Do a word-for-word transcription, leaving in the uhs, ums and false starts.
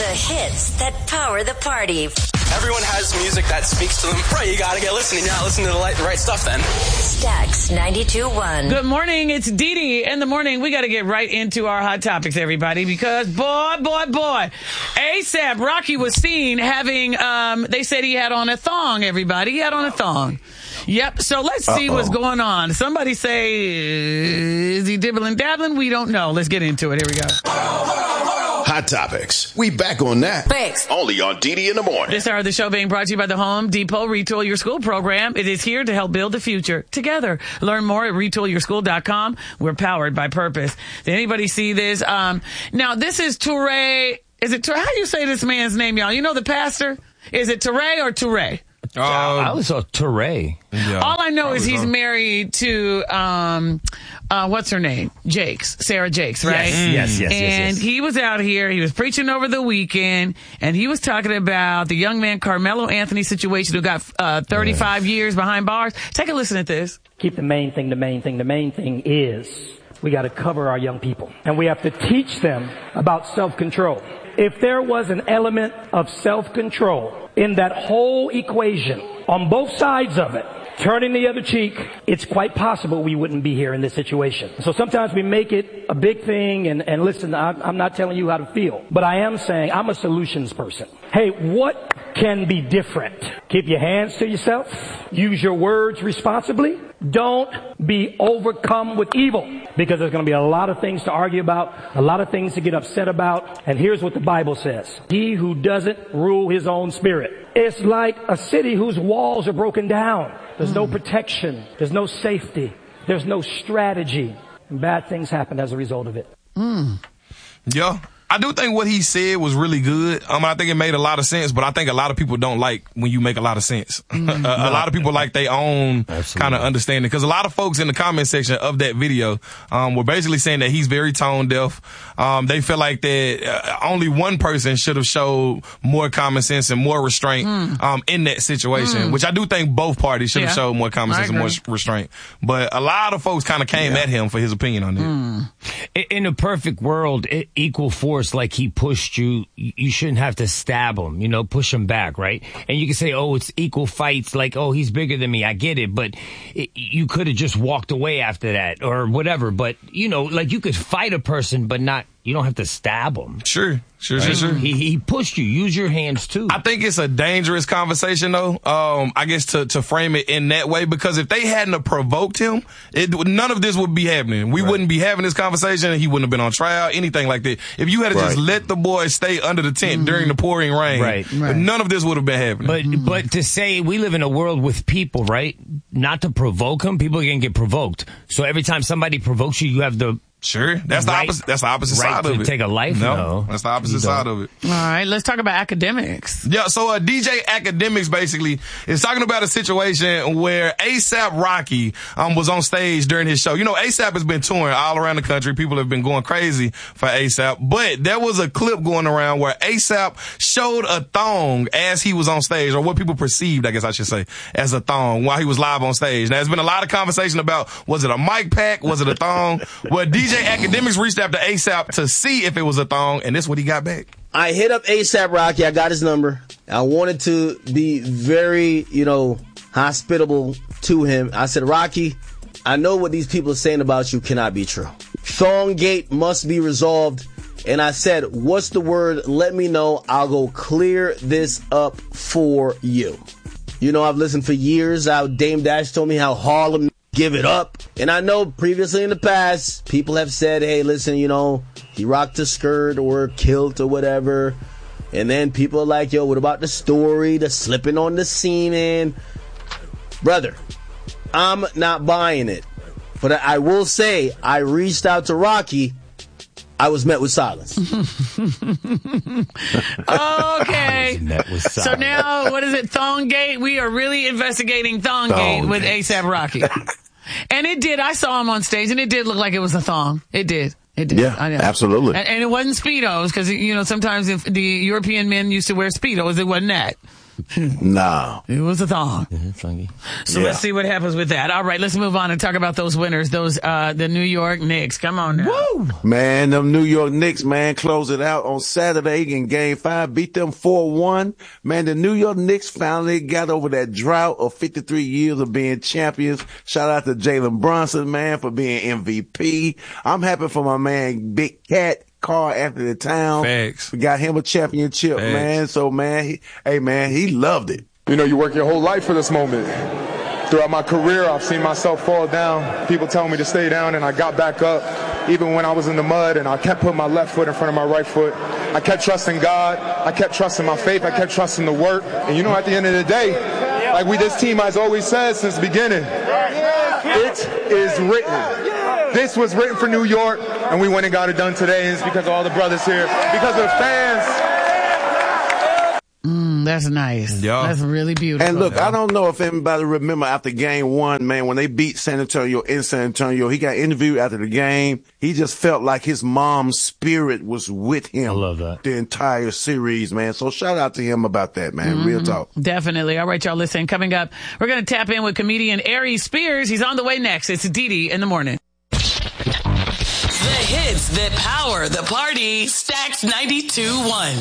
hits that power the party. Everyone has music that speaks to them. Right, you gotta get listening. You're not listening to the right, the right stuff then. Stax ninety-two point one. Good morning. It's Dee Dee. In the morning, we got to get right into our hot topics, everybody, because boy, boy, boy, ASAP Rocky was seen having, um, they said he had on a thong, everybody. He had on a thong. Yep. So let's see Uh-oh. what's going on. Somebody say, is he dibbling dabbling? We don't know. Let's get into it. Here we go. Hot Topics. We back on that. Thanks. Only on D D in the morning. This hour of the show being brought to you by the Home Depot Retool Your School program. It is here to help build the future together. Learn more at retool your school dot com. We're powered by purpose. Did anybody see this? Um, now, this is Touré. Is it Touré? How do you say this man's name, y'all? You know the pastor? Is it Touré or Touré? Uh, I was a Touré. Yeah, all I know is he's on. married to, um, uh, what's her name? Jakes. Sarah Jakes, right? Yes, mm. yes, yes, And yes, yes. he was out here, he was preaching over the weekend, and he was talking about the young man Carmelo Anthony situation who got uh, thirty-five yeah. years behind bars. Take a listen at this. Keep the main thing, the main thing. The main thing is we got to cover our young people, and we have to teach them about self-control. If there was an element of self-control in that whole equation, on both sides of it, turning the other cheek, it's quite possible we wouldn't be here in this situation. So sometimes we make it a big thing, and, and listen, I'm not telling you how to feel, but I am saying I'm a solutions person. Hey, what can be different? Keep your hands to yourself. Use your words responsibly. Don't be overcome with evil, because there's going to be a lot of things to argue about, a lot of things to get upset about. And here's what the Bible says. He who doesn't rule his own spirit. It's like a city whose walls are broken down. There's mm. no protection. There's no safety. There's no strategy. And bad things happen as a result of it. Mm. Yeah. I do think what he said was really good. Um, I think it made a lot of sense, but I think a lot of people don't like when you make a lot of sense. Mm-hmm. a, a lot of people like their own kind of understanding, because a lot of folks in the comment section of that video um, were basically saying that he's very tone deaf. Um, they feel like that uh, only one person should have showed more common sense and more restraint mm. um, in that situation, mm. which I do think both parties should have yeah. showed more common sense and more restraint. But a lot of folks kind of came yeah. at him for his opinion on it. Mm. In a perfect world, equal force. Like he pushed you, you shouldn't have to stab him, you know, push him back, right? And you can say, oh, it's equal fights, like, oh, he's bigger than me, I get it, but it, you could have just walked away after that or whatever. But, you know, like you could fight a person, but not, you don't have to stab him. Sure, sure, right? sure, sure. He, he pushed you. Use your hands, too. I think it's a dangerous conversation, though, um, I guess, to, to frame it in that way, because if they hadn't have provoked him, it, none of this would be happening. We right. wouldn't be having this conversation. He wouldn't have been on trial, anything like that. If you had right. just let the boy stay under the tent mm-hmm. during the pouring rain, right. Right. none of this would have been happening. But, mm-hmm. but to say we live in a world with people, right, not to provoke them, people are going to get provoked. So every time somebody provokes you, you have the Sure, that's the right, opposite. That's the opposite right side of to it. Take a life. No, no that's the opposite side of it. All right, let's talk about academics. Yeah, so uh, D J Academics basically is talking about a situation where ASAP Rocky um was on stage during his show. You know, ASAP has been touring all around the country. People have been going crazy for ASAP, but there was a clip going around where ASAP showed a thong as he was on stage, or what people perceived, I guess I should say, as a thong while he was live on stage. Now, there's been a lot of conversation about, was it a mic pack? Was it a thong? Well, D J Academics reached out to ASAP to see if it was a thong, and this is what he got back. I hit up ASAP Rocky. I got his number. I wanted to be very, you know, hospitable to him. I said, Rocky, I know what these people are saying about you cannot be true. Thonggate must be resolved. And I said, what's the word? Let me know. I'll go clear this up for you. You know, I've listened for years how Dame Dash told me how Harlem give it up. And I know previously in the past, people have said, hey, listen, you know, he rocked a skirt or kilt or whatever. And then people are like, yo, what about the story, the slipping on the semen? Brother, I'm not buying it. But I will say, I reached out to Rocky. I was met with silence. Okay. Met with silence. So now, what is it, Thonggate? We are really investigating Thonggate Thong with ASAP Rocky. And it did. I saw him on stage, and it did look like it was a thong. It did. It did. Yeah, I know. Absolutely. And, and it wasn't Speedos, because, you know, sometimes if the European men used to wear Speedos, it wasn't that. Nah. It was a thong. Yeah, funky. So Yeah. let's see what happens with that. All right, let's move on and talk about those winners, those uh the New York Knicks. Come on now. Woo! Man, them New York Knicks, man, closed it out on Saturday in game five, beat them four one. Man, the New York Knicks finally got over that drought of fifty-three years of being champions. Shout out to Jalen Brunson, man, for being M V P. I'm happy for my man, Big Cat. Car after the town. Facts. We got him a championship, Facts. man. So, man, he, hey, man, he loved it. You know, you work your whole life for this moment. Throughout my career, I've seen myself fall down. People telling me to stay down, and I got back up. Even when I was in the mud, and I kept putting my left foot in front of my right foot. I kept trusting God. I kept trusting my faith. I kept trusting the work. And you know, at the end of the day, like we, this team has always said since the beginning, it is written. This was written for New York, and we went and got it done today. And it's because of all the brothers here, because of the fans. Mm, that's nice. Yeah. That's really beautiful. And look, I don't know if anybody remember after game one, man, when they beat San Antonio in San Antonio, he got interviewed after the game. He just felt like his mom's spirit was with him. I love that. The entire series, man. So shout out to him about that, man. Mm-hmm. Real talk. Definitely. All right, y'all listen. Coming up, we're going to tap in with comedian Aries Spears. He's on the way next. It's Didi in the morning. The hits that power the party. Stacks ninety-two point one.